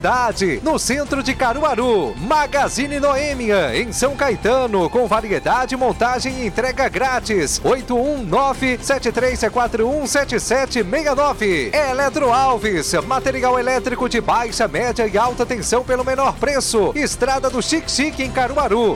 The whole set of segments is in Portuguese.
No centro de Caruaru, Magazine Noêmia, em São Caetano, com variedade, montagem e entrega grátis. 819-7341-7769. Eletro Alves, material elétrico de baixa, média e alta tensão pelo menor preço. Estrada do Xique-Xique, em Caruaru,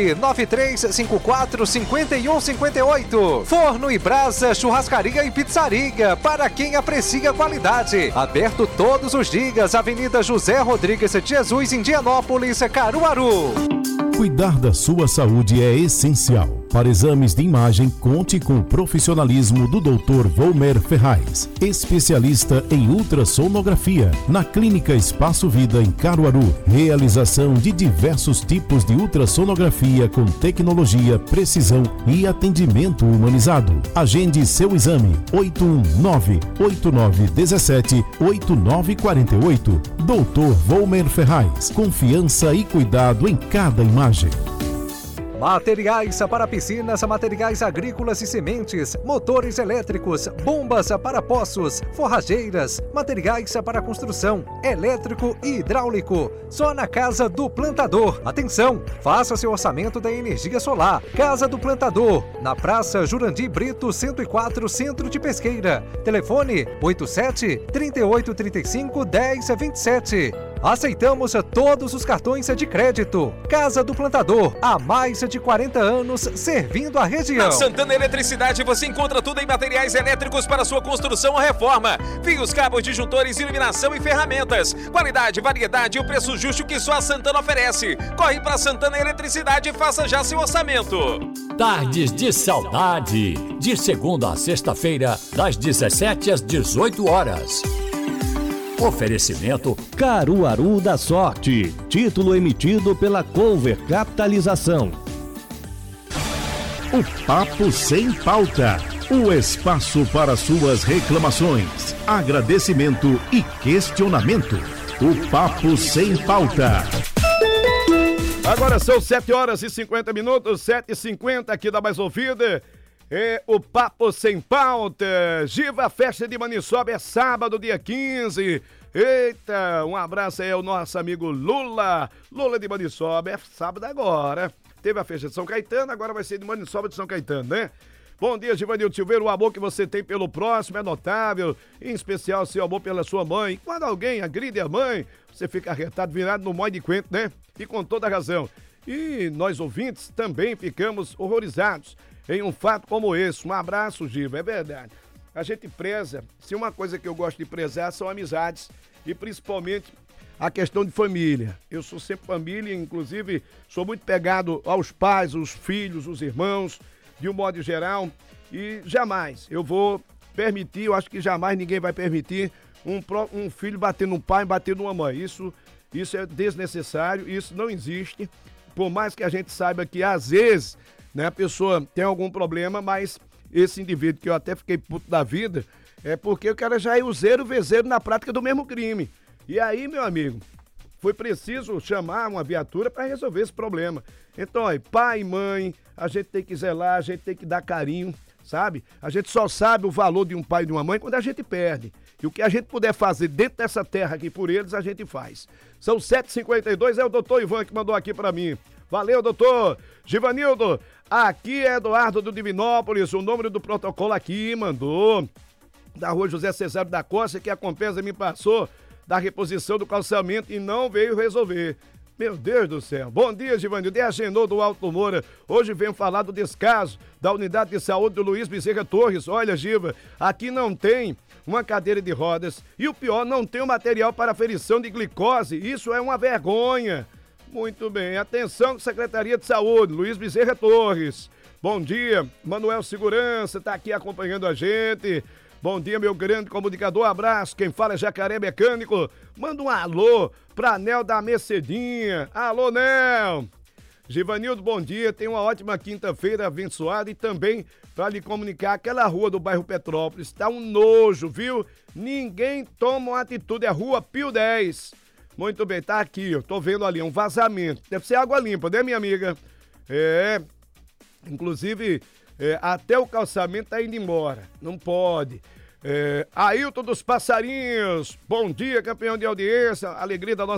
99354-5158. Forno e brasa, churrascaria e pizzaria, para quem aprecia qualidade. Aberto todos os dias, Avenida José Rodrigues de Jesus, Indianópolis, Caruaru. Cuidar da sua saúde é essencial. Para exames de imagem, conte com o profissionalismo do Dr. Volmer Ferraz, especialista em ultrassonografia, na Clínica Espaço Vida, em Caruaru. Realização de diversos tipos de ultrassonografia com tecnologia, precisão e atendimento humanizado. Agende seu exame. 819-8917-8948. Dr. Volmer Ferraz. Confiança e cuidado em cada imagem. Materiais para piscinas, materiais agrícolas e sementes, motores elétricos, bombas para poços, forrageiras, materiais para construção, elétrico e hidráulico. Só na Casa do Plantador. Atenção, faça seu orçamento da energia solar. Casa do Plantador, na Praça Jurandir Brito, 104, Centro de Pesqueira. Telefone 87-3835-1027. Aceitamos todos os cartões de crédito. Casa do Plantador, há mais de 40 anos servindo a região. Na Santana Eletricidade você encontra tudo em materiais elétricos para sua construção ou reforma. Fios, cabos, disjuntores, iluminação e ferramentas. Qualidade, variedade e o preço justo que só a Santana oferece. Corre para Santana Eletricidade e faça já seu orçamento. Tardes de Saudade, de segunda a sexta-feira, das 17 às 18 horas. Oferecimento Caruaru da Sorte. Título emitido pela Cover Capitalização. O Papo Sem Pauta. O espaço para suas reclamações, agradecimento e questionamento. O Papo Sem Pauta. Agora são 7h50, 7h50 aqui da Mais Ouvida. É o Papo Sem Pauta. Giva, festa de Maniçoba é sábado, dia 15. Eita, um abraço aí ao nosso amigo Lula. Lula de Maniçoba, é sábado agora. Teve a festa de São Caetano, agora vai ser de Maniçoba de São Caetano, né? Bom dia, Givanildo Silveira. O amor que você tem pelo próximo é notável, em especial seu amor pela sua mãe. Quando alguém agride a mãe, você fica arretado, virado no mói de quento, né? E com toda razão. E nós ouvintes também ficamos horrorizados em um fato como esse. Um abraço, Giva, é verdade. A gente preza, se uma coisa que eu gosto de prezar são amizades e principalmente a questão de família. Eu sou sempre família, inclusive sou muito pegado aos pais, os filhos, os irmãos, de um modo geral, e jamais eu vou permitir, eu acho que jamais ninguém vai permitir um filho bater num pai, bater numa mãe. Isso é desnecessário, isso não existe, por mais que a gente saiba que às vezes, né, a pessoa tem algum problema, mas esse indivíduo que eu até fiquei puto da vida, é porque o cara já é useiro, vezeiro na prática do mesmo crime. E aí, meu amigo, foi preciso chamar uma viatura para resolver esse problema. Então, ó, pai e mãe, a gente tem que zelar, a gente tem que dar carinho, sabe? A gente só sabe o valor de um pai e de uma mãe quando a gente perde. E o que a gente puder fazer dentro dessa terra aqui por eles, a gente faz. São 7h52, é o doutor Ivan que mandou aqui para mim. Valeu, doutor. Givanildo, aqui é Eduardo do Divinópolis, o número do protocolo aqui mandou. Da rua José Cesário da Costa, que a Compesa me passou da reposição do calçamento e não veio resolver. Meu Deus do céu. Bom dia, Givanildo. É agendou do Alto Moura. Hoje venho falar do descaso da unidade de saúde do Luiz Bezerra Torres. Olha, Giva, aqui não tem uma cadeira de rodas e o pior, não tem o material para aferição de glicose. Isso é uma vergonha. Muito bem. Atenção, Secretaria de Saúde, Luiz Bezerra Torres. Bom dia. Manuel Segurança está aqui acompanhando a gente. Bom dia, meu grande comunicador, abraço. Quem fala é Jacaré Mecânico. Manda um alô pra Nel da Mercedinha. Alô, Nel. Givanildo, bom dia. Tenha uma ótima quinta-feira abençoada e também para lhe comunicar aquela rua do bairro Petrópolis. Tá um nojo, viu? Ninguém toma uma atitude. É Rua Pio 10. Muito bem, tá aqui, eu tô vendo ali um vazamento. Deve ser água limpa, né, minha amiga? É, inclusive... até o calçamento tá indo embora, não pode. Ailton dos Passarinhos, bom dia, campeão de audiência, alegria da nossa